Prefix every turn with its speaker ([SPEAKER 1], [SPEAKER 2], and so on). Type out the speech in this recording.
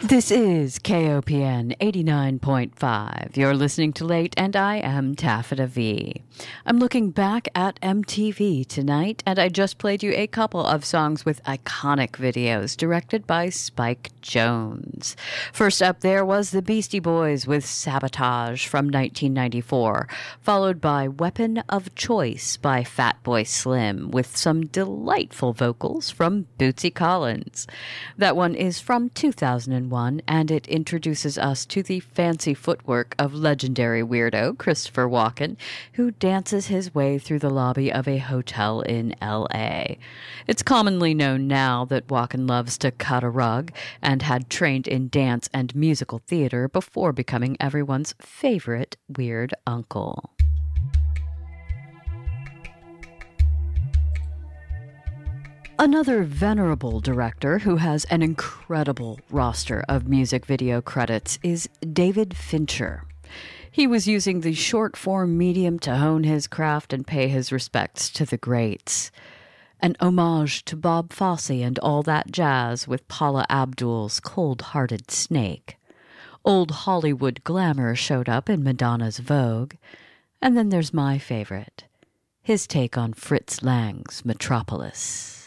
[SPEAKER 1] This is KOPN 89.5. You're listening to Late, and I am Taffeta V. I'm looking back at MTV tonight, and I just played you a couple of songs with iconic videos directed by Spike Jonze. First up there was the Beastie Boys with Sabotage from 1994, followed by Weapon of Choice by Fatboy Slim with some delightful vocals from Bootsy Collins. That one is from 2001, and it introduces us to the fancy footwork of legendary weirdo Christopher Walken, who dances his way through the lobby of a hotel in L.A. It's commonly known now that Walken loves to cut a rug and had trained in dance and musical theater before becoming everyone's favorite weird uncle. Another venerable director who has an incredible roster of music video credits is David Fincher. He was using the short-form medium to hone his craft and pay his respects to the greats. An homage to Bob Fosse and all that jazz with Paula Abdul's Cold-Hearted Snake. Old Hollywood glamour showed up in Madonna's Vogue. And then there's my favorite, his take on Fritz Lang's Metropolis.